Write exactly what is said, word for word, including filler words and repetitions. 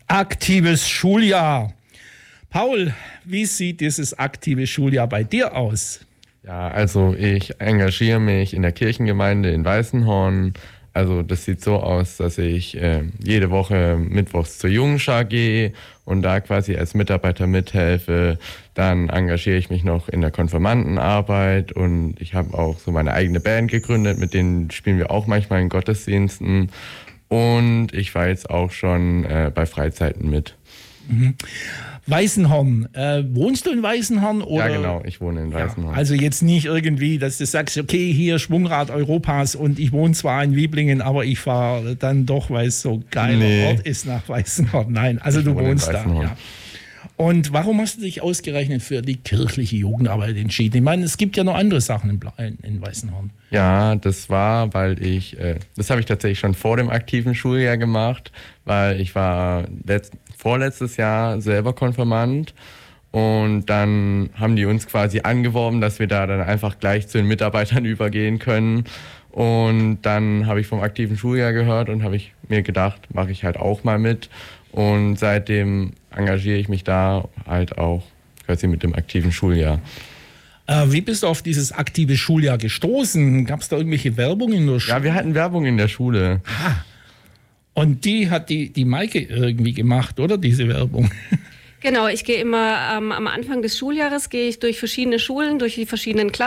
Aktives Schuljahr. Paul, wie sieht dieses aktive Schuljahr bei dir aus? Ja, also ich engagiere mich in der Kirchengemeinde in Weißenhorn. Also das sieht so aus, dass ich äh, jede Woche mittwochs zur Jugendschar gehe und da quasi als Mitarbeiter mithelfe. Dann engagiere ich mich noch in der Konfirmandenarbeit und ich habe auch so meine eigene Band gegründet, mit denen spielen wir auch manchmal in Gottesdiensten. Und ich war jetzt auch schon äh, bei Freizeiten mit. Mhm. Weißenhorn. Äh, wohnst du in Weißenhorn? Oder? Ja, genau, ich wohne in Weißenhorn. Ja, also jetzt nicht irgendwie, dass du sagst, okay, hier Schwungrad Europas und ich wohne zwar in Wiblingen, aber ich fahre dann doch, weil es so ein geiler Nee. Ort ist, nach Weißenhorn. Nein, also Ich du wohne in wohnst da. Weißenhorn. Ja. Und warum hast du dich ausgerechnet für die kirchliche Jugendarbeit entschieden? Ich meine, es gibt ja noch andere Sachen in, Bla- in Weißenhorn. Ja, das war, weil ich, äh, das habe ich tatsächlich schon vor dem aktiven Schuljahr gemacht, weil ich war letzt, vorletztes Jahr selber Konfirmand und dann haben die uns quasi angeworben, dass wir da dann einfach gleich zu den Mitarbeitern übergehen können. Und dann habe ich vom aktiven Schuljahr gehört und habe ich mir gedacht, mache ich halt auch mal mit. Und seitdem engagiere ich mich da halt auch quasi mit dem aktiven Schuljahr. Äh, wie bist du auf dieses aktive Schuljahr gestoßen? Gab es da irgendwelche Werbung in der Schule? Ja, wir hatten Werbung in der Schule. Und die hat die, die Maike irgendwie gemacht, oder? Diese Werbung. Genau, ich gehe immer ähm, am Anfang des Schuljahres gehe ich durch verschiedene Schulen, durch die verschiedenen Klassen.